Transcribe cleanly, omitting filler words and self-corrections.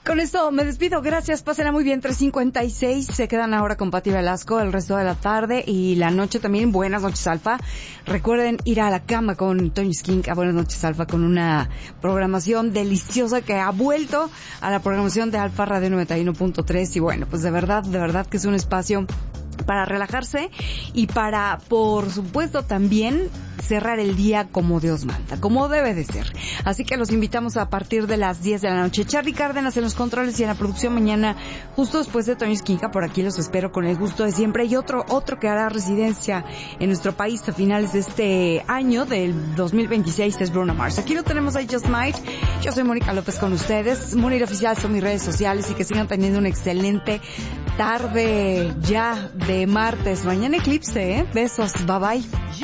Con esto me despido. Gracias. Pásenla muy bien. 3:56. Se quedan ahora con Pati Velasco el resto de la tarde y la noche también. Buenas noches, Alfa. Recuerden ir a la cama con Toño Skink a Buenas noches, Alfa, con una programación deliciosa que ha vuelto a la programación de Alfa Radio 91.3. Y bueno, pues de verdad que es un espacio para relajarse y para, por supuesto, también cerrar el día como Dios manda, como debe de ser. Así que los invitamos a partir de las 10 de la noche. Charly Cárdenas en los controles y en la producción mañana, justo después de Toño Esquinca. Por aquí los espero con el gusto de siempre. Y otro que hará residencia en nuestro país a finales de este año, del 2026, es Bruno Mars. Aquí lo tenemos a Just Might. Yo soy Mónica López con ustedes. Mónica Oficial son mis redes sociales y que sigan teniendo una excelente tarde ya de martes. Mañana eclipse, Besos. Bye bye.